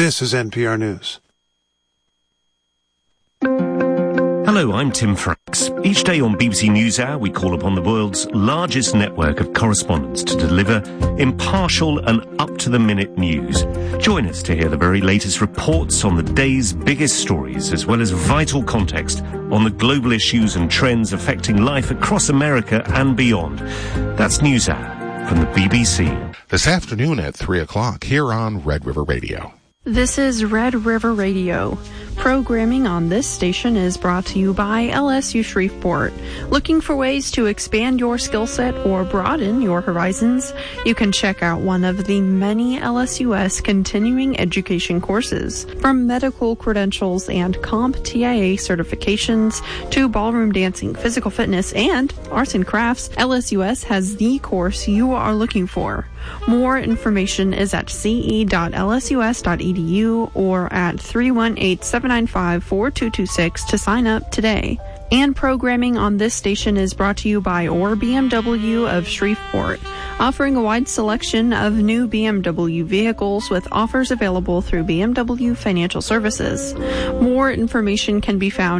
This is NPR News. Hello, I'm Tim Franks. Each day on BBC NewsHour, we call upon the world's largest network of correspondents to deliver impartial and up-to-the-minute news. Join us to hear the very latest reports on the day's biggest stories, as well as vital context on the global issues and trends affecting life across America and beyond. That's NewsHour from the BBC. This afternoon at 3 o'clock here on Red River Radio. This is Red River Radio. Programming on this station is brought to you by LSU Shreveport. Looking for ways to expand your skill set or broaden your horizons? You can check out one of the many LSUS continuing education courses. From medical credentials and CompTIA certifications to ballroom dancing, physical fitness, and arts and crafts, LSUS has the course you are looking for. More information is at ce.lsus.edu or at 318-795-4226 to sign up today. And programming on this station is brought to you by Orr BMW of Shreveport, offering a wide selection of new BMW vehicles with offers available through BMW Financial Services. More information can be found